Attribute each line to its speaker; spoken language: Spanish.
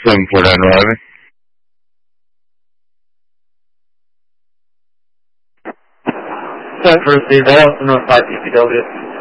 Speaker 1: Son por la 9.
Speaker 2: First, no 5 DPW.